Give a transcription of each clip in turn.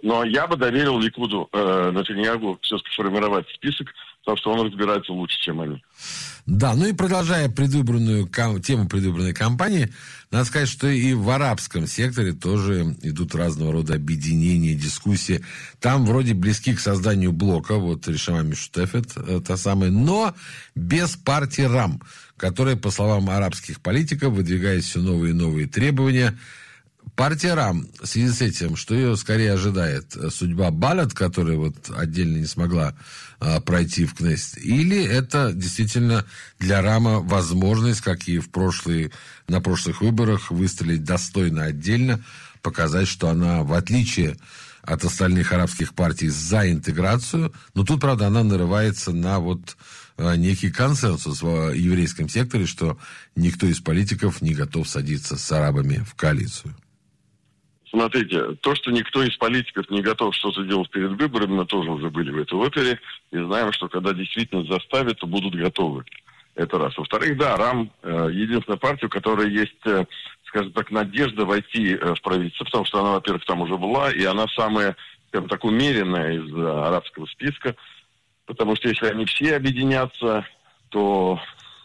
Но я бы доверил Ликуду, Нетаньяху, все-таки формировать список, потому что он разбирается лучше, чем они. Да, ну и продолжая тему предвыборной кампании, надо сказать, что и в арабском секторе тоже идут разного рода объединения, дискуссии. Там вроде близки к созданию блока, вот Решама Мишутефет, та самая, но без партии РАМ, которая, по словам арабских политиков, выдвигает все новые и новые требования. Партия РАМ, в связи с этим, что ее скорее ожидает судьба Балат, которая вот отдельно не смогла пройти в Кнессет, или это действительно для РАМа возможность, как и на прошлых выборах, выстрелить достойно отдельно, показать, что она, в отличие от остальных арабских партий, за интеграцию, но тут, правда, она нарывается на вот некий консенсус в еврейском секторе, что никто из политиков не готов садиться с арабами в коалицию. Смотрите, то, что никто из политиков не готов что-то делать перед выборами, мы тоже уже были в этой опере, и знаем, что когда действительно заставят, то будут готовы. Это раз. Во-вторых, да, РАМ единственная партия, у которой есть, скажем так, надежда войти в правительство, потому что она, во-первых, там уже была, и она самая, скажем так, умеренная из арабского списка, потому что если они все объединятся, то...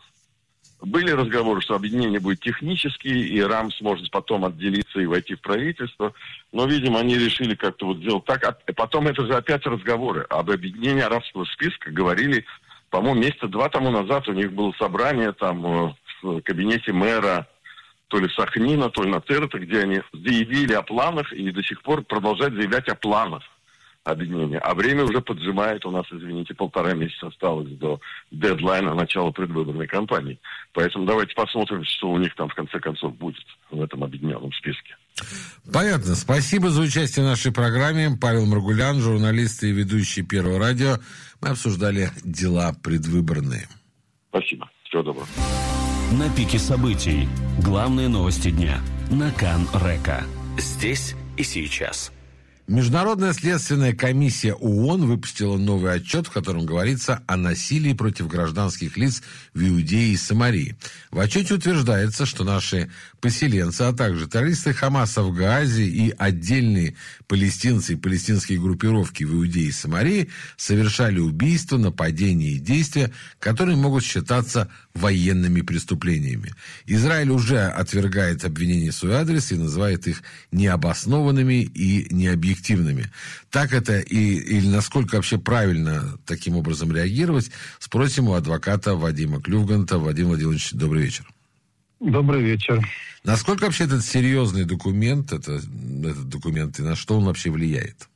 Были разговоры, что объединение будет технические, и РАМ сможет потом отделиться и войти в правительство. Но, видимо, они решили как-то вот сделать так. А потом это же опять разговоры. Об объединении арабского списка говорили, по-моему, месяца 2 тому назад у них было собрание там в кабинете мэра то ли Сахнина, то ли Нацерета, где они заявили о планах и до сих пор продолжают заявлять о планах объединения. А время уже поджимает. У нас, извините, 1,5 месяца осталось до дедлайна начала предвыборной кампании. Поэтому давайте посмотрим, что у них там в конце концов будет в этом объединенном списке. Понятно. Спасибо за участие в нашей программе. Павел Маргулян, журналист и ведущий Первого радио. Мы обсуждали дела предвыборные. Спасибо. Всего доброго. На пике событий. Главные новости дня. На Кан-Река. Здесь и сейчас. Международная следственная комиссия ООН выпустила новый отчет, в котором говорится о насилии против гражданских лиц в Иудее и Самарии. В отчете утверждается, что наши поселенцы, а также террористы Хамаса в Гаазе и отдельные палестинцы и палестинские группировки в Иудее и Самарии совершали убийства, нападения и действия, которые могут считаться военными преступлениями. Израиль уже отвергает обвинения в свой адрес и называет их необоснованными и необъективными. Так это или насколько вообще правильно таким образом реагировать, спросим у адвоката Вадима Клювганта. Вадим Владимирович, добрый вечер. Добрый вечер. Насколько вообще этот серьезный документ, этот документ, и на что он вообще влияет?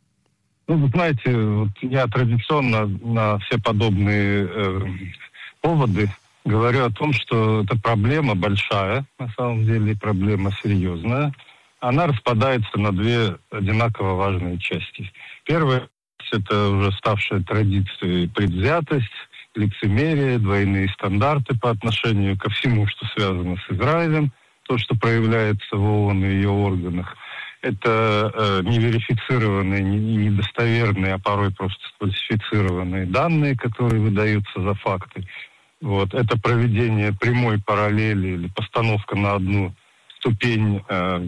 Ну, вы знаете, вот я традиционно на все подобные поводы говорю о том, что это проблема большая, на самом деле, проблема серьезная. Она распадается на 2 одинаково важные части. Первая – это уже ставшая традицией предвзятость, лицемерие, двойные стандарты по отношению ко всему, что связано с Израилем, то, что проявляется в ООН и ее органах. Это неверифицированные, недостоверные, а порой просто сфальсифицированные данные, которые выдаются за факты. Вот. Это проведение прямой параллели или постановка на одну ступень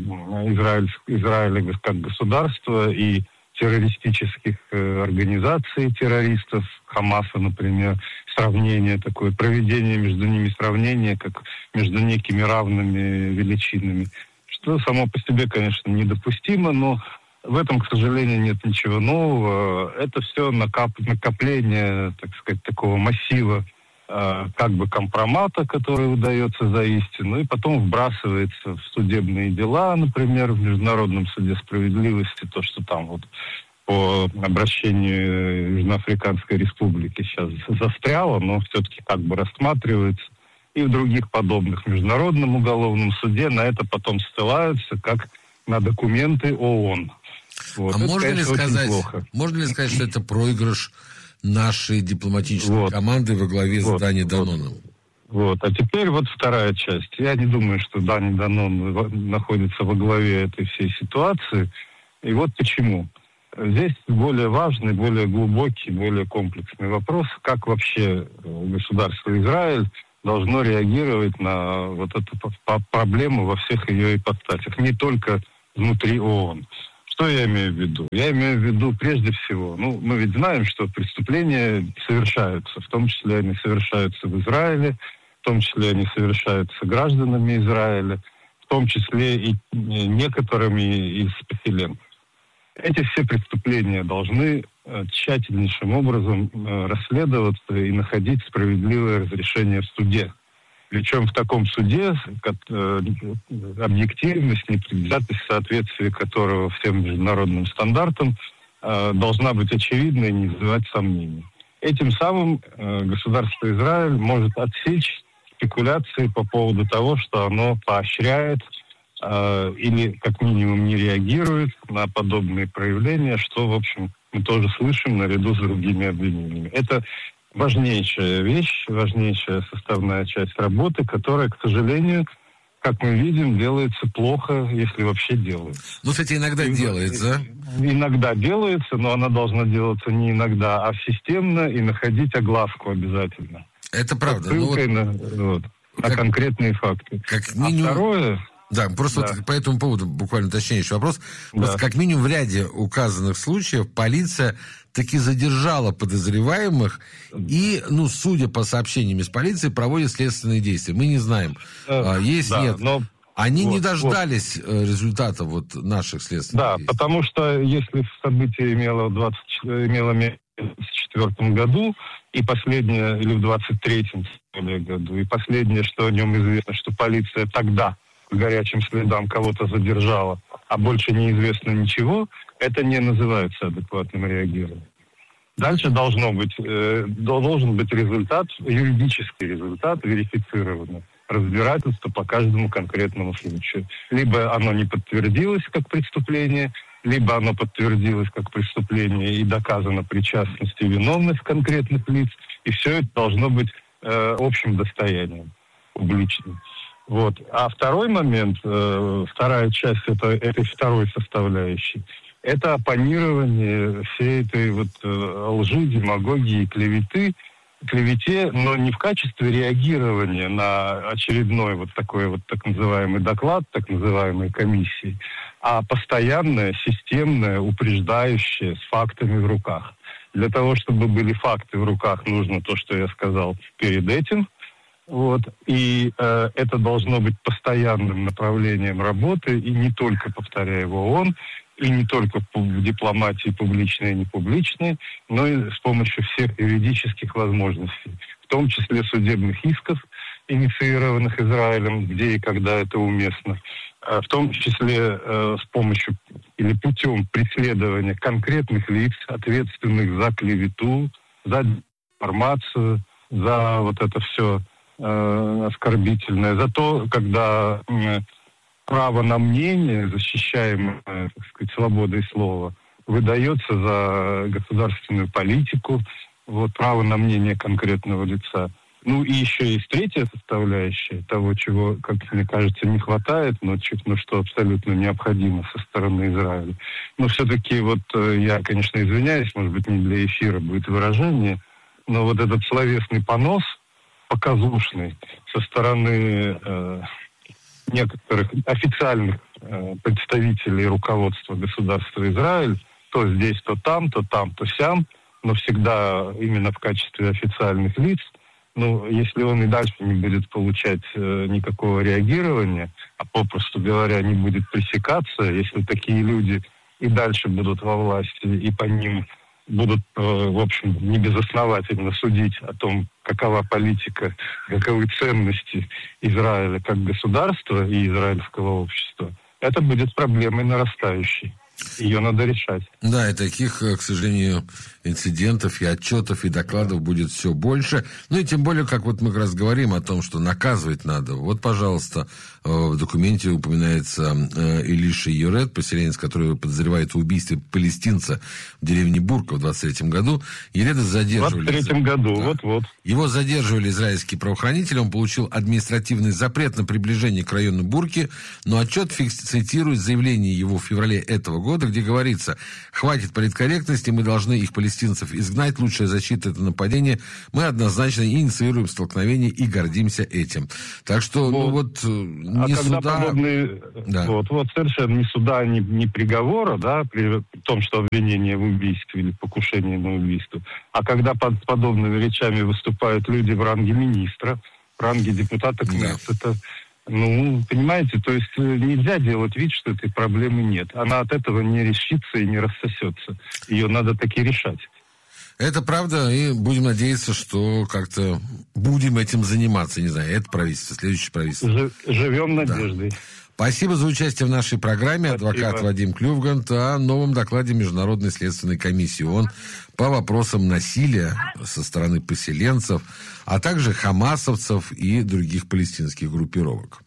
Израиля как государства и террористических организаций террористов, Хамаса, например, сравнение такое, проведение между ними сравнения, как между некими равными величинами, что само по себе, конечно, недопустимо, но в этом, к сожалению, нет ничего нового. Это все накопление, так сказать, такого массива как бы компромата, который выдается за истину, и потом вбрасывается в судебные дела, например, в Международном суде справедливости, то, что там вот по обращению Южноафриканской Республики сейчас застряло, но все-таки как бы рассматривается, и в других подобных Международном уголовном суде на это потом ссылаются как на документы ООН. Вот. А это, можно конечно, ли сказать, что это проигрыш нашей дипломатической команды во главе с Дани Даноном? Вот. А теперь вот вторая часть. Я не думаю, что Дани Данон находится во главе этой всей ситуации. И вот почему. Здесь более важный, более глубокий, более комплексный вопрос, как вообще государство Израиль должно реагировать на вот эту проблему во всех ее ипостасях, не только внутри ООН. Что я имею в виду? Я имею в виду прежде всего, мы ведь знаем, что преступления совершаются, в том числе они совершаются в Израиле, в том числе они совершаются гражданами Израиля, в том числе и некоторыми из поселенцев. Эти все преступления должны тщательнейшим образом расследоваться и находить справедливое разрешение в суде. Причем в таком суде объективность, непредвзятость, соответствие которого всем международным стандартам должна быть очевидна и не вызывать сомнений. Этим самым государство Израиль может отсечь спекуляции по поводу того, что оно поощряет или как минимум не реагирует на подобные проявления, что, в общем, мы тоже слышим наряду с другими обвинениями. Это важнейшая вещь, важнейшая составная часть работы, которая, к сожалению, как мы видим, делается плохо, если вообще делается. Кстати, иногда делается. Иногда делается, но она должна делаться не иногда, а системно и находить огласку обязательно. Это правда. Ссылкой на конкретные факты. Как минимум... А второе... Да, просто Вот по этому поводу буквально уточняющий вопрос. Просто как минимум в ряде указанных случаев полиция таки задержала подозреваемых и, судя по сообщениям из полиции, проводит следственные действия. Мы не знаем, есть, нет. Но... Они не дождались результата наших следственных действий. Да, потому что если событие имело место в 2024 году, и последнее, или в 2023 году, и последнее, что о нем известно, что полиция тогда по горячим следам кого-то задержала, а больше неизвестно ничего, это не называется адекватным реагированием. Дальше должен быть результат, юридический результат, верифицированный, разбирательство по каждому конкретному случаю. Либо оно не подтвердилось как преступление, либо оно подтвердилось как преступление и доказана причастность и виновность конкретных лиц, и все это должно быть общим достоянием, публичным. А второй момент, вторая часть этой второй составляющей, это оппонирование всей этой лжи, демагогии, клевете, но не в качестве реагирования на очередной такой так называемый доклад, так называемой комиссии, а постоянное, системное, упреждающее с фактами в руках. Для того, чтобы были факты в руках, нужно то, что я сказал перед этим. И это должно быть постоянным направлением работы, и не только, повторяю, в ООН, и не только в дипломатии публичной и непубличной, но и с помощью всех юридических возможностей, в том числе судебных исков, инициированных Израилем, где и когда это уместно, в том числе с помощью или путем преследования конкретных лиц, ответственных за клевету, за информацию, за это все оскорбительное, за то, когда право на мнение, защищаемое, так сказать, свободой слова, выдается за государственную политику, право на мнение конкретного лица. И еще есть третья составляющая того, чего, как мне кажется, не хватает, но что абсолютно необходимо со стороны Израиля. Но все-таки я, конечно, извиняюсь, может быть, не для эфира будет выражение, но этот словесный понос показушный со стороны некоторых официальных представителей руководства государства Израиль, то здесь, то там, то сям, но всегда именно в качестве официальных лиц. Если он и дальше не будет получать никакого реагирования, а попросту говоря, не будет пресекаться, если такие люди и дальше будут во власти, и по ним будут, в общем, небезосновательно судить о том, какова политика, каковы ценности Израиля как государства и израильского общества, это будет проблемой нарастающей. Ее надо решать. Да, и таких, к сожалению, инцидентов и отчетов, и докладов будет все больше. И тем более, как мы как раз говорим о том, что наказывать надо. Пожалуйста, в документе упоминается Илиша Йорет, поселенец, который подозревает в убийстве палестинца в деревне Бурка в 23 году. Йореда задерживали. В 23 году, да. вот. Его задерживали израильские правоохранители. Он получил административный запрет на приближение к району Бурки. Но отчет цитирует заявление его в феврале этого года года, где говорится: хватит политкорректности, мы должны их, палестинцев, изгнать, лучшая защита — это нападение, мы однозначно инициируем столкновение и гордимся этим. Так что, ни суда... Подобные, да. Совершенно ни суда, ни приговора, да, при том, что обвинение в убийстве или покушении на убийство, а когда под подобными речами выступают люди в ранге министра, в ранге депутата Кнессета, понимаете, то есть нельзя делать вид, что этой проблемы нет. Она от этого не решится и не рассосется. Ее надо таки решать. Это правда, и будем надеяться, что как-то будем этим заниматься. Не знаю, это правительство, следующее правительство. Живем надеждой. Да. Спасибо за участие в нашей программе. Спасибо. Адвокат Вадим Клювгант о новом докладе Международной следственной комиссии ООН по вопросам насилия со стороны поселенцев, а также хамасовцев и других палестинских группировок.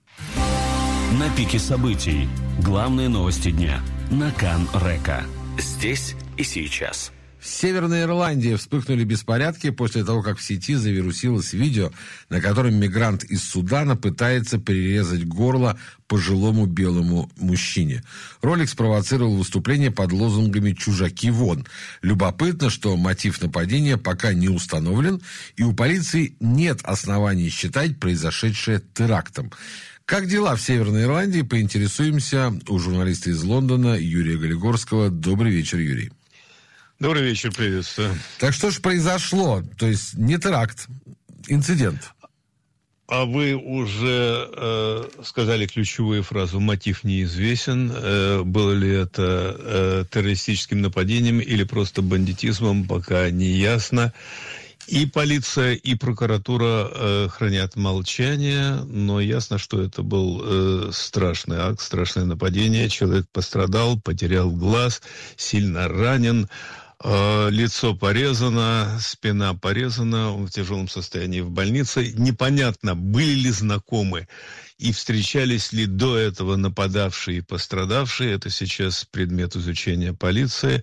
На пике событий. Главные новости дня на Кан Река. Здесь и сейчас. В Северной Ирландии вспыхнули беспорядки после того, как в сети завирусилось видео, на котором мигрант из Судана пытается перерезать горло пожилому белому мужчине. Ролик спровоцировал выступление под лозунгами «Чужаки вон». Любопытно, что мотив нападения пока не установлен, и у полиции нет оснований считать произошедшее терактом. Как дела в Северной Ирландии, поинтересуемся у журналиста из Лондона Юрия Голигорского. Добрый вечер, Юрий. Добрый вечер, приветствую. Так что же произошло? То есть не теракт, инцидент. А вы уже сказали ключевую фразу «мотив неизвестен». Было ли это террористическим нападением или просто бандитизмом, пока не ясно. И полиция, и прокуратура хранят молчание, но ясно, что это был страшный акт, страшное нападение. Человек пострадал, потерял глаз, сильно ранен. Лицо порезано, спина порезана, он в тяжелом состоянии в больнице. Непонятно, были ли знакомы и встречались ли до этого нападавшие и пострадавшие. Это сейчас предмет изучения полиции.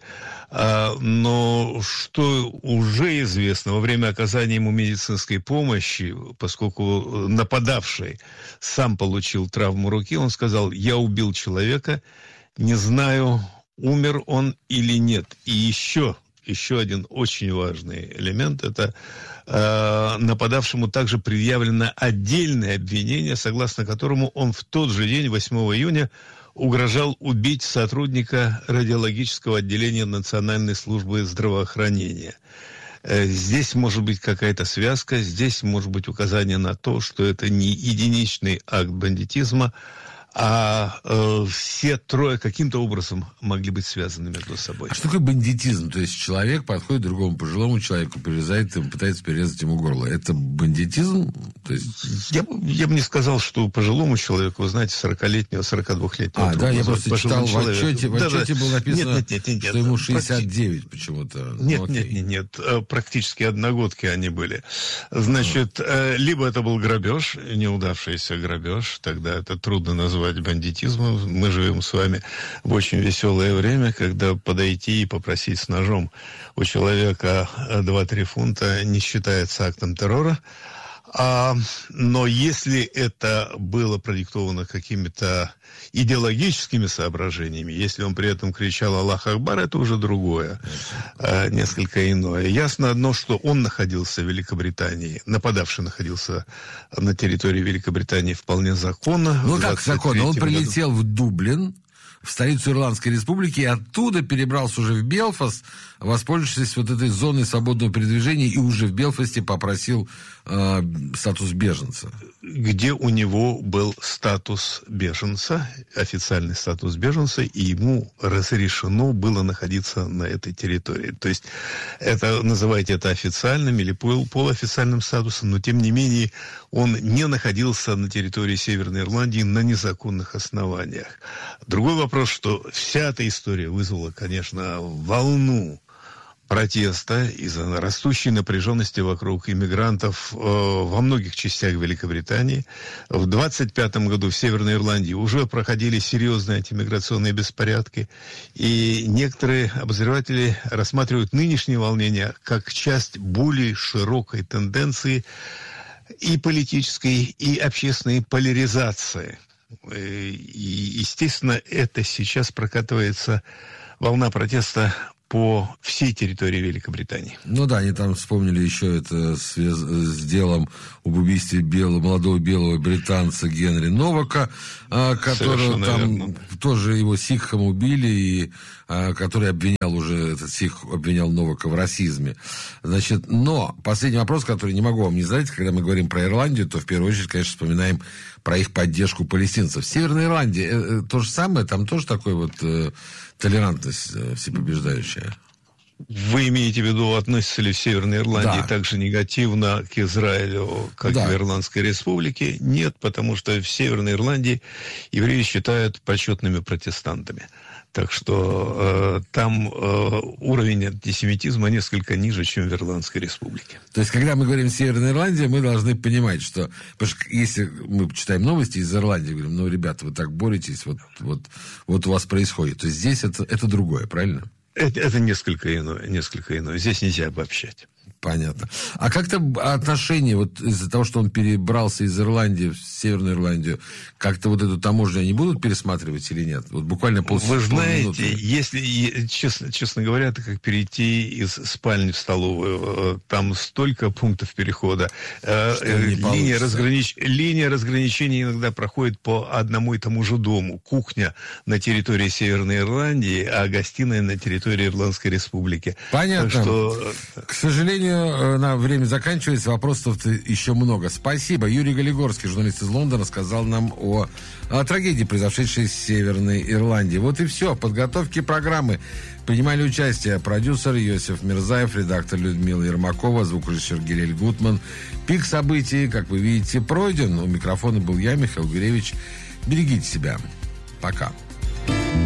Но что уже известно, во время оказания ему медицинской помощи, поскольку нападавший сам получил травму руки, он сказал: «Я убил человека, не знаю, умер он или нет». И еще один очень важный элемент – это нападавшему также предъявлено отдельное обвинение, согласно которому он в тот же день, 8 июня, угрожал убить сотрудника радиологического отделения Национальной службы здравоохранения. Здесь может быть какая-то связка, здесь может быть указание на то, что это не единичный акт бандитизма, а все трое каким-то образом могли быть связаны между собой. А что такое бандитизм? То есть человек подходит к другому пожилому человеку, перерезает ему, пытается перерезать ему горло. Это бандитизм? То есть... я бы не сказал, что пожилому человеку, вы знаете, 40-летнего, 42-летнего. Да, я просто читал в отчете было написано, что ему 69 почему-то. Нет, практически одногодки они были. Значит, либо это был грабеж, неудавшийся грабеж, тогда это трудно назвать бандитизмом. Мы живем с вами в очень веселое время, когда подойти и попросить с ножом у человека 2-3 фунта не считается актом террора. Но если это было продиктовано какими-то идеологическими соображениями, если он при этом кричал «Аллах Акбар», это уже другое, несколько иное. Ясно одно, что он находился в Великобритании, нападавший находился на территории Великобритании вполне законно. Ну как законно? Он прилетел в Дублин, в столицу Ирландской республики, и оттуда перебрался уже в Белфаст, воспользовавшись вот этой зоной свободного передвижения, и уже в Белфасте попросил статус беженца. Где у него был статус беженца, официальный статус беженца, и ему разрешено было находиться на этой территории. То есть, называйте это официальным или полуофициальным статусом, но тем не менее он не находился на территории Северной Ирландии на незаконных основаниях. Другой вопрос, что вся эта история вызвала, конечно, волну протеста из-за растущей напряженности вокруг иммигрантов во многих частях Великобритании. В 1925 году в Северной Ирландии уже проходили серьезные антимиграционные беспорядки, и некоторые обозреватели рассматривают нынешние волнения как часть более широкой тенденции и политической, и общественной поляризации. И, естественно, это сейчас прокатывается волна протеста по всей территории Великобритании. Ну да, они там вспомнили еще это с делом об убийстве молодого белого британца Генри Новака, которого там тоже его сикхом убили, и который этот сикх обвинял Новака в расизме. Значит, но последний вопрос, который не могу вам не задать, когда мы говорим про Ирландию, то в первую очередь, конечно, вспоминаем про их поддержку палестинцев. В Северной Ирландии то же самое, там тоже такой вот толерантность всепобеждающая. Вы имеете в виду, относятся ли в Северной Ирландии так же негативно к Израилю, как и в Ирландской республике? Нет, потому что в Северной Ирландии евреи считают почетными протестантами. Так что там уровень антисемитизма несколько ниже, чем в Ирландской республике. То есть, когда мы говорим Северная Ирландия, мы должны понимать, что... Потому что если мы читаем новости из Ирландии, говорим, ну, ребята, вы так боретесь, вот у вас происходит. То есть, здесь это другое, правильно? Это несколько иное. Здесь нельзя обобщать. Понятно. А как-то отношения, вот из-за того, что он перебрался из Ирландии в Северную Ирландию, как-то вот эту таможню они будут пересматривать или нет? Вот буквально Вы знаете, если, честно говоря, это как перейти из спальни в столовую. Там столько пунктов перехода. Линия разграничения иногда проходит по одному и тому же дому. Кухня на территории Северной Ирландии, а гостиная на территории Ирландской республики. Понятно. Так что... К сожалению, на время заканчивается, вопросов еще много. Спасибо. Юрий Галигорский, журналист из Лондона, сказал нам о трагедии, произошедшей в Северной Ирландии. Вот и все. В подготовке программы принимали участие продюсер Йосиф Мирзаев, редактор Людмила Ермакова, звукорежиссер Гирель Гутман. Пик событий, как вы видите, пройден. У микрофона был я, Михаил Гуревич. Берегите себя. Пока.